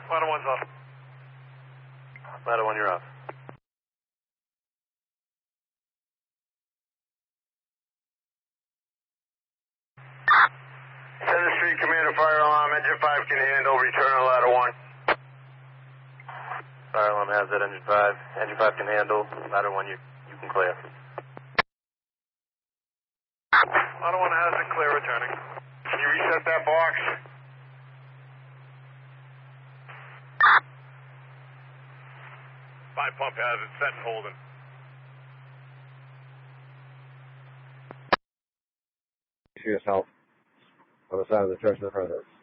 Ladder 1's off. Ladder 1, you're off. Center Street, Commander, fire alarm, engine 5 can handle, return on ladder 1. Fire alarm has that, engine 5. Engine 5 can handle. Ladder 1, you can clear. Ladder 1 has it, clear returning. Can you reset that box? Five pump has it, set and holding. See yourself on the side of the church in front of us.